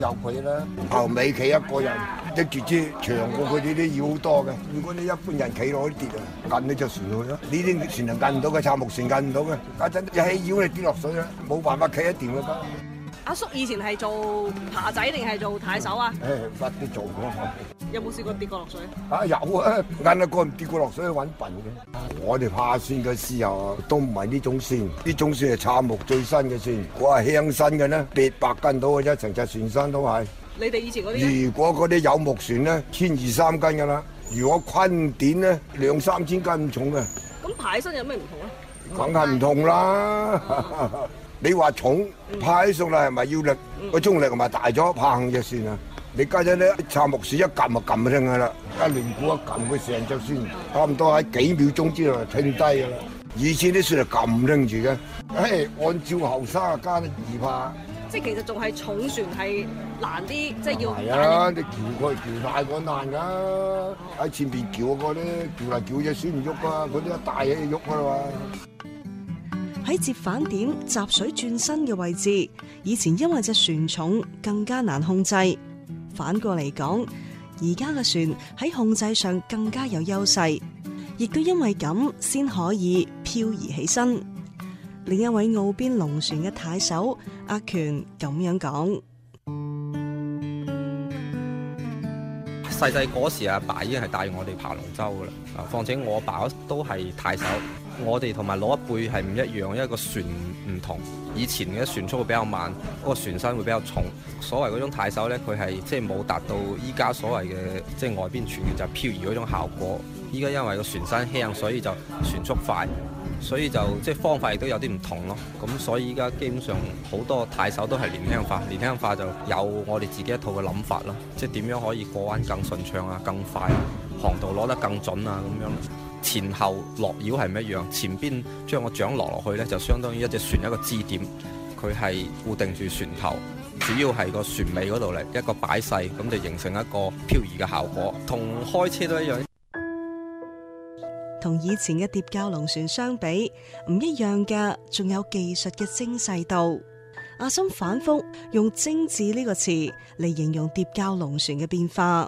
有佢啦，後尾企一個人，拎住支長過佢哋啲腰好多嘅。如果你一般人企落去跌啊，摁你就船去咯。呢啲船就摁唔到嘅，杉木船摁唔到嘅。家陣一起腰你跌落水啦，冇辦法企一掂嘅。 阿叔以前係做扒仔定係做太手啊？ 乜都做過。 有冇試過跌過落水？ 有啊，摁一個唔跌過落水去揾笨嘅。我哋爬船嘅時候都唔係呢種船，呢種船係杉木最新嘅船，我係輕身嘅咧，800斤到嘅啫，成隻船身都係。 你哋以前嗰啲？ 如果嗰啲有木船咧，1200-13斤㗎啦。如果昆典咧，2-3千斤咁重嘅。 咁爬起身有咩唔同咧？ 梗係唔同啦。你話重爬起上嚟係咪要力？個衝力係咪大咗？爬行隻船啊！你家陣咧杉木船一撳就撳聲㗎啦，一連鼓一撳佢成隻船，差唔多喺幾秒鐘之內就停低㗎啦。以前啲船係撳拎住嘅，按照後生嘅家易爬。 即係其實仲係重船係難啲，即係要。 係啊，你撬佢撬大個難㗎，喺前邊撬嗰個咧撬嚟撬隻船唔喐啊，嗰啲一大起就喐㗎啦嘛。 喺接反點集水轉身嘅位置，以前因為隻船重更加難控制。反過嚟講，而家嘅船喺控制上更加有優勢，亦都因為咁先可以漂移起身。另一位澳邊龍船嘅太守阿權咁樣講： 細細嗰時阿爸已經係帶我哋爬龍舟噶啦，況且我爸都係太守，我哋同埋老一輩係唔一樣，因為個船唔同。以前嘅船速會比較慢，個船身會比較重。所謂嗰種太守呢，佢係即係冇達到依家所謂嘅即係外邊傳嘅就漂移嗰種效果。依家因為個船身輕，所以就船速快，所以就即係方法亦都有啲唔同咯。咁所以依家基本上好多太守都係年輕化，年輕化就有我哋自己一套嘅諗法咯。即係點樣可以過彎更順暢啊、更快啊，航道攞得更準啊咁樣。前後落繞係唔一樣，前邊將個槳落去呢，就相當於一隻船一個支點，佢係固定住船頭，主要係個船尾嗰度嚟一個擺勢，咁就形成一個漂移嘅效果，同開車都一樣。 同以前嘅疊桡龍船相比，唔一樣嘅仲有技術嘅精細度。阿森反覆用精緻呢個詞嚟形容疊桡龍船嘅變化。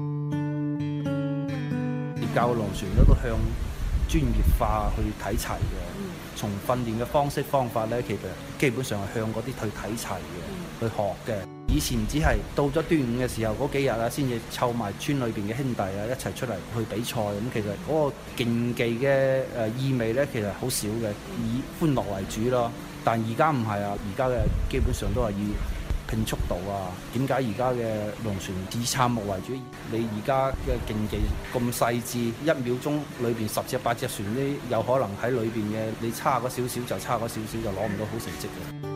疊桡龍船都向專業化去睇齊嘅，從訓練嘅方式方法咧，其實基本上係向嗰啲去睇齊嘅，去學嘅。以前只係到咗端午嘅時候嗰幾日啊，先至湊埋村裏邊嘅兄弟啊一齊出嚟去比賽。咁其實嗰個競技嘅意味咧，其實好少嘅，以歡樂為主咯。但而家唔係啊，而家嘅基本上都係以拼速度啊。點解而家嘅龍船以杉木為主？你而家嘅競技咁細緻，1秒鐘裏邊10隻8隻船啲有可能喺裏邊嘅，你差嗰少少就差嗰少少，就攞唔到好成績嘅。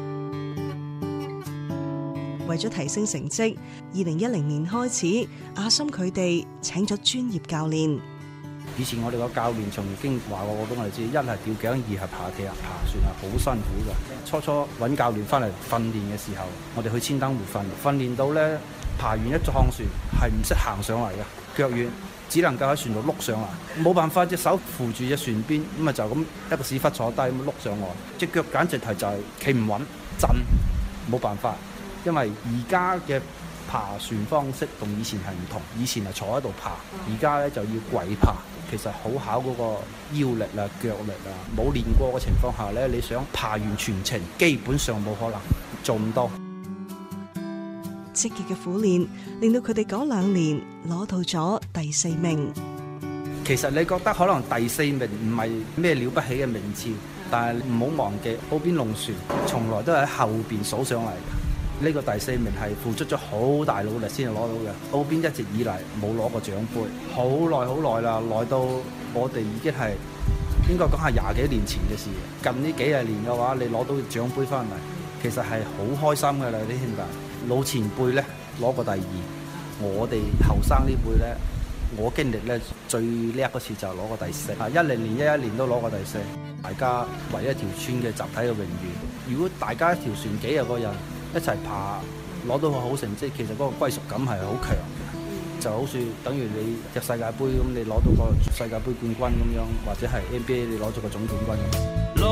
為咗提升成績，2010年開始，阿森佢哋請咗專業教練。 以前我哋個教練曾經話過俾我哋知，一係吊頸，二係爬梯啊，爬船係好辛苦嘅。初初揾教練翻嚟訓練嘅時候，我哋去千燈湖訓練到咧，爬完一趟船係唔識行上嚟嘅，腳軟，只能夠喺船度碌上嚟，冇辦法隻手扶住隻船邊，咁啊就咁一個屎忽坐低咁碌上岸，隻腳簡直係就係企唔穩，震，冇辦法。因為而家嘅爬船方式同以前係唔同，以前係坐喺度爬，而家咧就要跪爬，其實好考嗰個腰力啊、腳力啊，冇練過嘅情況下咧，你想爬完全程，基本上冇可能，做唔到。 積極嘅苦練令到佢哋嗰2年攞到咗第4名。 其實你覺得可能第4名唔係咩了不起嘅名次，但係唔好忘記澳邊龍船從來都係喺後邊數上嚟嘅。呢個第4名係付出咗好大努力先至攞到嘅。澳邊一直以嚟冇攞過獎杯，好耐啦，耐到我哋已經係應該講係20幾年前嘅事。近呢幾廿年嘅話，你攞到獎杯翻嚟，其實係好開心㗎啦，啲兄弟。老前輩咧攞過第2，我哋後生呢輩咧，我經歷咧最叻嗰次就攞過第4。10年、11年都攞過第4。大家為一條村嘅集體嘅榮譽。如果大家一條船幾廿個人一齊爬，攞到個好成績，其實嗰個歸屬感係好強嘅，就好似等於你入世界盃咁，你攞到個世界盃冠軍咁樣，或者係 NBA 你攞咗個總冠軍咁。